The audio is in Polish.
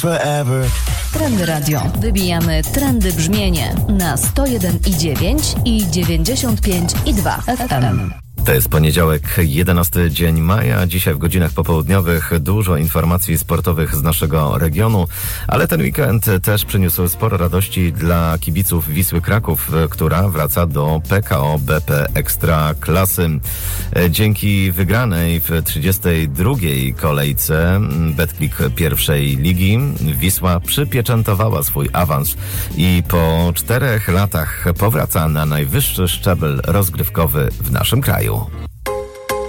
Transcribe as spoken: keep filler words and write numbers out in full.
Forever. Trendy Radio. Wybijamy trendy brzmienie na sto jeden i dziewięć i dziewięćdziesiąt pięć i dwa F M. To jest poniedziałek, jedenasty dzień maja. Dzisiaj w godzinach popołudniowych dużo informacji sportowych z naszego regionu, ale ten weekend też przyniósł sporo radości dla kibiców Wisły Kraków, która wraca do P K O B P Ekstraklasy. Dzięki wygranej w trzydziestej drugiej kolejce Betclic pierwszej ligi Wisła przypieczętowała swój awans i po czterech latach powraca na najwyższy szczebel rozgrywkowy w naszym kraju.